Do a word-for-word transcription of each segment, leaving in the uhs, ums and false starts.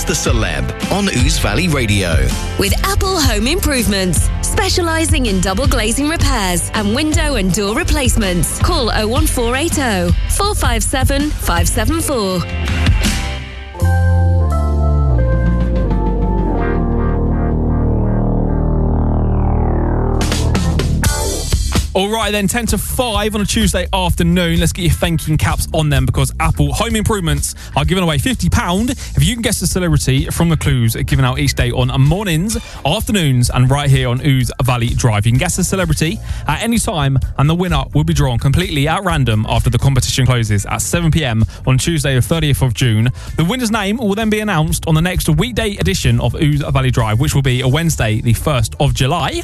Guess the Celeb on Ouse Valley Radio. With Apple Home Improvements, specialising in double glazing repairs and window and door replacements. Call oh one four eight oh, four five seven, five seven four. All right then, ten to five on a Tuesday afternoon. Let's get your thinking caps on them, because Apple Home Improvements are giving away fifty pounds if you can guess the celebrity from the clues given out each day on mornings, afternoons, and right here on Ouse Valley Drive. You can guess the celebrity at any time, and the winner will be drawn completely at random after the competition closes at seven p.m. on Tuesday the thirtieth of June. The winner's name will then be announced on the next weekday edition of Ouse Valley Drive, which will be a Wednesday the first of July.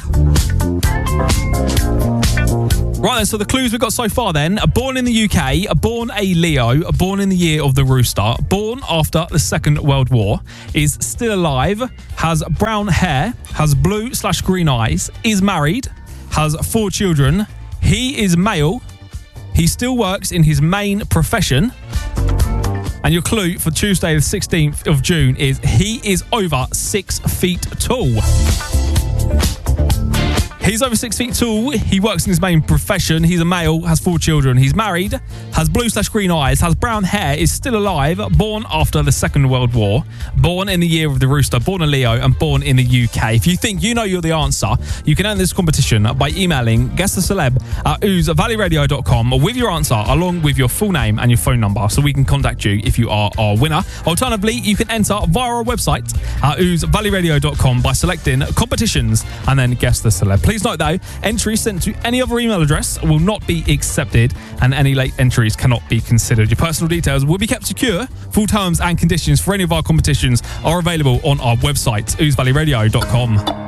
Right then, so the clues we've got so far then: born in the U K, born a Leo, born in the year of the rooster, born after the Second World War, is still alive, has brown hair, has blue slash green eyes, is married, has four children, he is male, he still works in his main profession, and your clue for Tuesday the sixteenth of June is he is over six feet tall. He's over six feet tall. He works in his main profession. He's a male, has four children. He's married, has blue slash green eyes, has brown hair, is still alive, born after the Second World War, born in the year of the rooster, born a Leo, and born in the U K. If you think you know you're the answer, you can enter this competition by emailing Guess the Celeb at ouse valley radio dot com with your answer, along with your full name and your phone number, so we can contact you if you are our winner. Alternatively, you can enter via our website at ouse valley radio dot com by selecting competitions and then Guess the Celeb. Please note though, entries sent to any other email address will not be accepted, and any late entries cannot be considered. Your personal details will be kept secure. Full terms and conditions for any of our competitions are available on our website, ouse valley radio dot com.